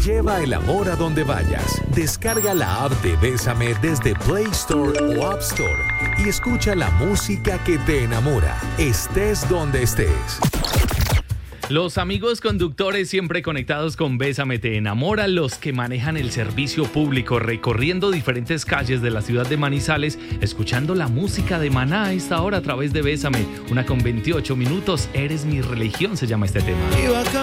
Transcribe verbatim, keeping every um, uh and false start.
Lleva el amor a donde vayas. Descarga la app de Bésame desde Play Store o App Store y escucha la música que te enamora, estés donde estés. Los amigos conductores siempre conectados con Bésame te enamora, los que manejan el servicio público recorriendo diferentes calles de la ciudad de Manizales, escuchando la música de Maná a esta hora a través de Bésame, una con veintiocho minutos, Eres mi religión se llama este tema.